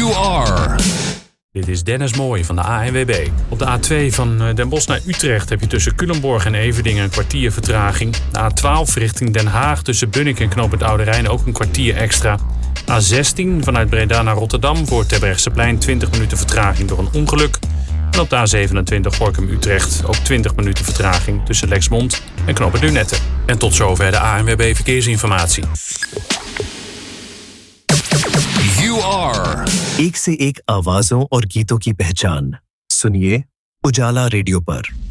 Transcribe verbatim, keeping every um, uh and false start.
You are. Dit is Dennis Mooij van de A N W B. Op de A twee van Den Bosch naar Utrecht heb je tussen Culemborg en Everdingen een kwartier vertraging. De A twaalf richting Den Haag tussen Bunnik en Knoop het Oude Rijn ook een kwartier extra. A zestien vanuit Breda naar Rotterdam voor Terbrechtseplein twintig minuten vertraging door een ongeluk. En op de A zevenentwintig Gorinchem-Utrecht ook twintig minuten vertraging tussen Lexmond en Knoop het Lunette. En tot zover de A N W B Verkeersinformatie. You are. एक से एक आवाजों और गीतों की पहचान सुनिए उजाला रेडियो पर।